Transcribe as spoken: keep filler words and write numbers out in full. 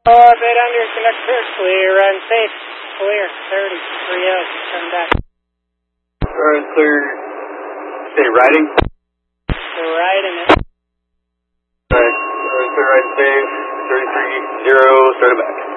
Oh, a bit under, conductor, clear, run safe, clear, thirty, three out, come back. Run clear, stay riding. Riding it. Alright, run clear, ride safe, thirty-three, zero, start it back.